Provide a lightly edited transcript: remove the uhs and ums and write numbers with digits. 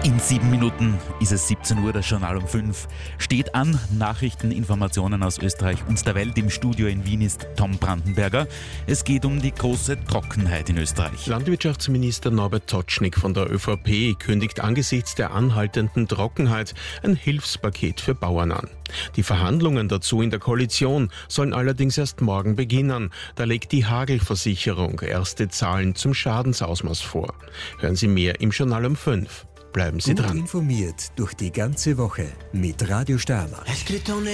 In 7 Minuten ist es 17 Uhr, das Journal um 5 steht an. Nachrichten, Informationen aus Österreich und der Welt. Im Studio in Wien ist Tom Brandenberger. Es geht um die große Trockenheit in Österreich. Landwirtschaftsminister Norbert Totschnig von der ÖVP kündigt angesichts der anhaltenden Trockenheit ein Hilfspaket für Bauern an. Die Verhandlungen dazu in der Koalition sollen allerdings erst morgen beginnen. Da legt die Hagelversicherung erste Zahlen zum Schadensausmaß vor. Hören Sie mehr im Journal um 5. Bleiben Sie Gut dran. informiert durch die ganze Woche mit Radio Steiermark.